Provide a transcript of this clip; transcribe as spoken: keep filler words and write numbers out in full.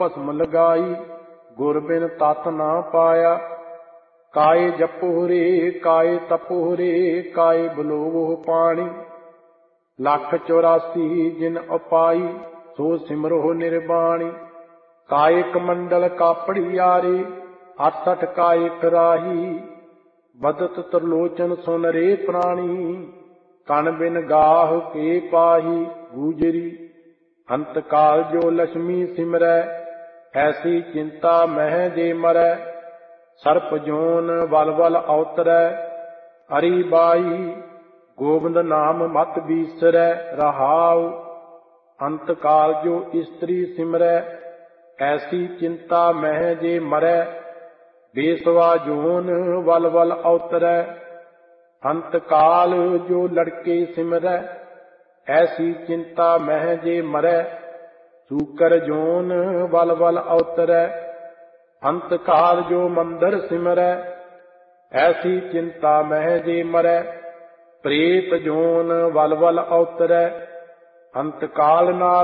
ਭਸਮ ਲਗਾਈ, ਗੁਰ ਬਿਨ ਤਤ ਨਾ ਪਾਇਆ। ਕਾਏ ਜਪੋ ਰੇ ਕਾਏ ਤਪੋ ਰੇ, ਕਾਏ ਬਲੋਵੋ ਪਾਣੀ। ਲੱਖ ਚੌਰਾਸੀ ਜਿਨ ਉਪਾਈ, ਸੋ ਸਿਮਰੋ ਨਿਰਬਾਣੀ। ਕਾਏ ਕਮੰਡਲ ਕਾਪੜੀਆਰੇ, ਅਠ ਅਠ ਕਾਏ ਫਿਰਾਹੀ। ਬਦਤ ਤਰਲੋਚਨ ਸੁਨ ਰੇ ਪ੍ਰਾਣੀ, ਕਨ ਬਿਨ ਗਾਹ ਕੇ ਪਾਹੀ। ਗੂਜਰੀ ਅੰਤ ਕਾਲ ਜੋ ਲక్ష్ਮੀ ਸਿਮਰੈ, ਐਸੀ ਚਿੰਤਾ ਮਹਿ ਜੇ ਮਰੈ। ਸਰਪ ਜੋਨ ਵਲ ਵਲ ਅਵਤਰੈ, ਅਰੀ ਬਾਈ ਗੋਬਿੰਦ ਨਾਮ ਮਤ ਬੀਸਰੈ। ਰਹਾਉ ਅੰਤ ਕਾਲ ਜੋ ਇਸਤਰੀ ਸਿਮਰੈ, ਐਸੀ ਚਿੰਤਾ ਮਹਿ ਜੇ ਮਰੈ। ਬੇਸਵਾ ਜੋਨ ਵਲ ਵਲ ਅਵਤਰੈ, ਅੰਤ ਕਾਲ ਜੋ ਲੜਕੇ ਸਿਮਰੈ। ਐਸੀ ਚਿੰਤਾ ਮਹਿ ਜੇ ਮਰੈ। ਸੂਕਰ ਜੋਨ ਵਲ ਵਲ ਅਵਤਰੈ, ਅੰਤ ਕਾਲ ਜੋ ਮੰਦਰ ਸਿਮਰੈ। ਐਸੀ ਚਿੰਤਾ ਮਹਿ ਜੇ ਮਰੈ। ਪ੍ਰੇਤ ਜੋਨ ਵਲ ਵਲ ਅਵਤਰੈ, ਅੰਤ ਕਾਲ ਨਾ